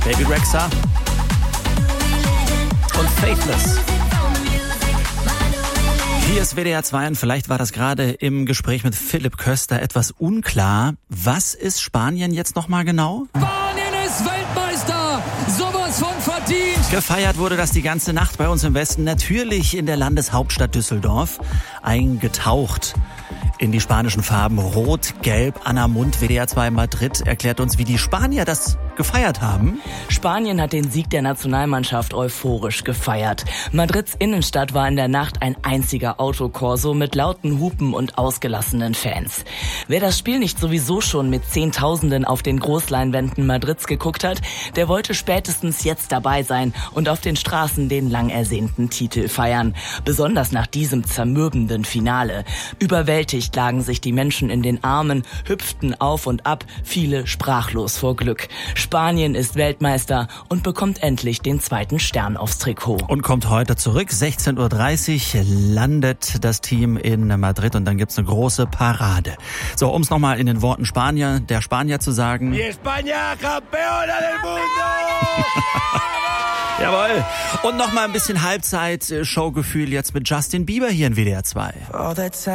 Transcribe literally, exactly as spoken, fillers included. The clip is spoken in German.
Baby Rexha und Faithless. Hier ist W D R zwei und vielleicht war das gerade im Gespräch mit Philipp Köster etwas unklar. Was ist Spanien jetzt nochmal genau? Spanien ist Weltmeister! Sowas von verdient! Gefeiert wurde das die ganze Nacht bei uns im Westen, natürlich in der Landeshauptstadt Düsseldorf. Eingetaucht in die spanischen Farben Rot, Gelb. Anna Mund, W D R zwei Madrid, erklärt uns, wie die Spanier das gefeiert haben. Spanien hat den Sieg der Nationalmannschaft euphorisch gefeiert. Madrids Innenstadt war in der Nacht ein einziger Autokorso mit lauten Hupen und ausgelassenen Fans. Wer das Spiel nicht sowieso schon mit Zehntausenden auf den Großleinwänden Madrids geguckt hat, der wollte spätestens jetzt dabei sein und auf den Straßen den lang ersehnten Titel feiern. Besonders nach diesem zermürbenden Finale. Überwältigt lagen sich die Menschen in den Armen, hüpften auf und ab, viele sprachlos vor Glück. Spanien ist Weltmeister und bekommt endlich den zweiten Stern aufs Trikot. Und kommt heute zurück. sechzehn Uhr dreißig landet das Team in Madrid und dann gibt's eine große Parade. So, um es nochmal in den Worten Spanier, der Spanier zu sagen. Die España, campeona del mundo! Jawohl. Und nochmal ein bisschen Halbzeit-Showgefühl jetzt mit Justin Bieber hier in W D R zwei.